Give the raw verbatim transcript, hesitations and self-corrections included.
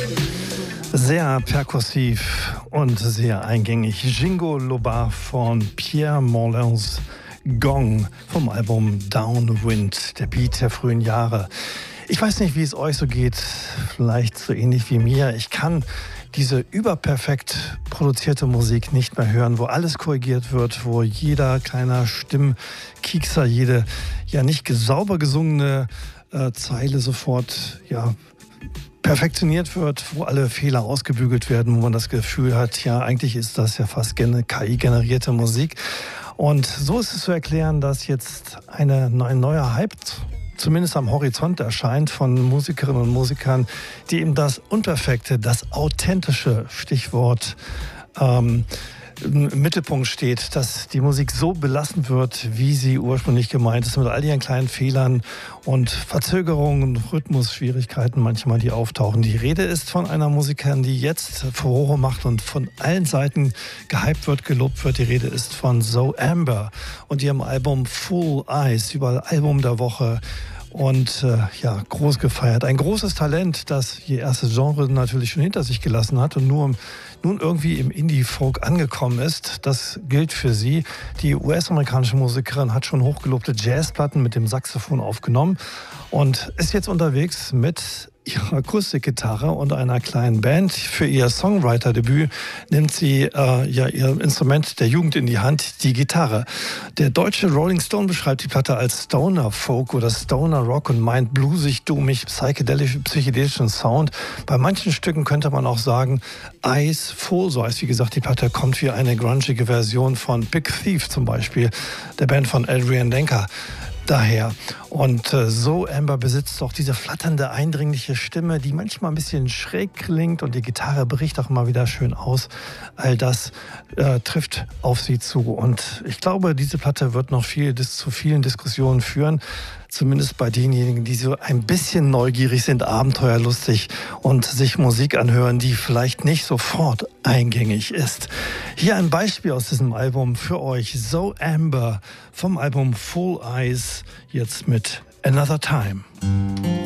Sehr perkussiv und sehr eingängig. Jingo Loba von Pierre Morlins Gong vom Album Downwind, der Beat der frühen Jahre. Ich weiß nicht, wie es euch so geht, vielleicht so ähnlich wie mir. Ich kann diese überperfekt produzierte Musik nicht mehr hören, wo alles korrigiert wird, wo jeder kleiner Stimmkiekser, jede ja nicht sauber gesungene äh, Zeile sofort ja perfektioniert wird, wo alle Fehler ausgebügelt werden, wo man das Gefühl hat, ja, eigentlich ist das ja fast K I-generierte Musik. Und so ist es zu erklären, dass jetzt eine, ein neuer Hype zumindest am Horizont erscheint von Musikerinnen und Musikern, die eben das Unperfekte, das Authentische, Stichwort, ähm, im Mittelpunkt steht, dass die Musik so belassen wird, wie sie ursprünglich gemeint ist, mit all ihren kleinen Fehlern und Verzögerungen, Rhythmusschwierigkeiten manchmal, die auftauchen. Die Rede ist von einer Musikerin, die jetzt Furore macht und von allen Seiten gehypt wird, gelobt wird. Die Rede ist von Zoe Amber und ihrem Album Full Eyes, überall Album der Woche. Und äh, ja, groß gefeiert. Ein großes Talent, das ihr erstes Genre natürlich schon hinter sich gelassen hat und nur nun irgendwie im Indie-Folk angekommen ist. Das gilt für sie. Die U S-amerikanische Musikerin hat schon hochgelobte Jazzplatten mit dem Saxophon aufgenommen und ist jetzt unterwegs mit ihrer Akustikgitarre und einer kleinen Band. Für ihr Songwriter-Debüt nimmt sie äh, ja ihr Instrument der Jugend in die Hand, die Gitarre. Der deutsche Rolling Stone beschreibt die Platte als Stoner Folk oder Stoner Rock und meint bluesig, dummig, psychedelisch, psychedelischen Sound. Bei manchen Stücken könnte man auch sagen, Eyes Full, so heißt wie gesagt die Platte, kommt wie eine grungige Version von Big Thief zum Beispiel, der Band von Adrian Denker. Daher. Und äh, so Amber besitzt auch diese flatternde, eindringliche Stimme, die manchmal ein bisschen schräg klingt und die Gitarre bricht auch immer wieder schön aus. All das äh, trifft auf sie zu. Und ich glaube, diese Platte wird noch viel dis- zu vielen Diskussionen führen. Zumindest bei denjenigen, die so ein bisschen neugierig sind, abenteuerlustig und sich Musik anhören, die vielleicht nicht sofort eingängig ist. Hier ein Beispiel aus diesem Album für euch. Zoe Amber vom Album Full Eyes, jetzt mit Another Time.